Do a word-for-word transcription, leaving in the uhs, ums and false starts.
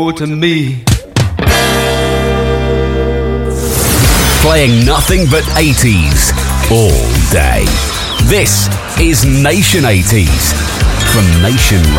to me. Playing nothing but eighties all day. This is Nation eighties from Nation